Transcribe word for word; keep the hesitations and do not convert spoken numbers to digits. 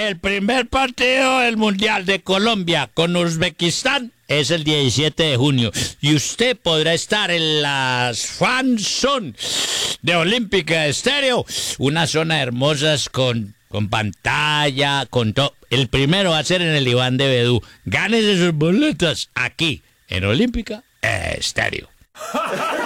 el primer partido del Mundial de Colombia con Uzbekistán es el diecisiete de junio. Y usted podrá estar en las fan zone de Olímpica Estéreo. Unas zonas hermosas con, con pantalla, con todo. El primero va a ser en el Iván de Bedú. Gánese sus boletas aquí en Olímpica Estéreo.